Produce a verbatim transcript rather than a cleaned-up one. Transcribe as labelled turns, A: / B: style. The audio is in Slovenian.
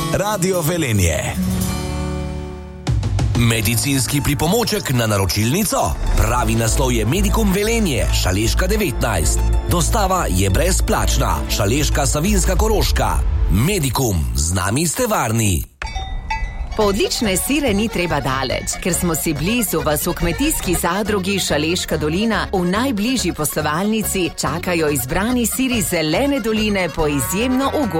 A: Radio Velenje. Medicinski pripomoček na naročilnico. Pravi naslov je Medikum Velenje, Šaleška devetnajst. Dostava je brezplačna. Šaleška, Savinjska, Koroška. Medikum, z nami ste varni.
B: Po odlične sire ni treba daleč, ker smo si blizu, vas v kmetijski zadrugi Šaleška dolina v najbližji poslovalnici čakajo izbrani siri Zelene doline po izjemno ugodni